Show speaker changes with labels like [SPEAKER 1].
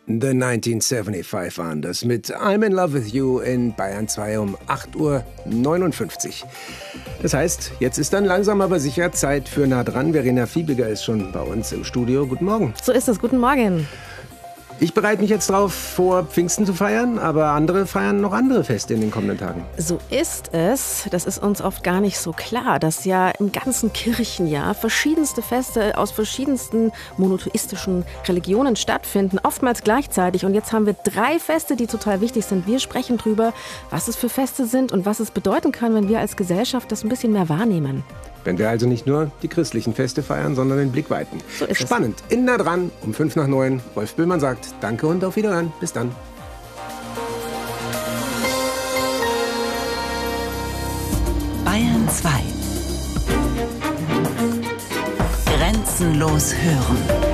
[SPEAKER 1] The 1975 waren das mit I'm in Love with You in Bayern 2 um 8:59 Uhr. Das heißt, jetzt ist dann langsam aber sicher Zeit für Nah dran. Verena Fiebiger ist schon bei uns im Studio. Guten Morgen.
[SPEAKER 2] So ist es. Guten Morgen.
[SPEAKER 1] Ich bereite mich jetzt darauf vor, Pfingsten zu feiern, aber andere feiern noch andere Feste in den kommenden Tagen.
[SPEAKER 2] So ist es. Das ist uns oft gar nicht so klar, dass ja im ganzen Kirchenjahr verschiedenste Feste aus verschiedensten monotheistischen Religionen stattfinden, oftmals gleichzeitig. Und jetzt haben wir 3 Feste, die total wichtig sind. Wir sprechen drüber, was es für Feste sind und was es bedeuten kann, wenn wir als Gesellschaft das ein bisschen mehr wahrnehmen.
[SPEAKER 1] Wenn wir also nicht nur die christlichen Feste feiern, sondern den Blick weiten.
[SPEAKER 2] So ist
[SPEAKER 1] Spannend. In Nah dran um 8:55. Wolf Böhmann sagt Danke und auf Wiederhören. Bis dann.
[SPEAKER 3] Bayern 2. Grenzenlos hören.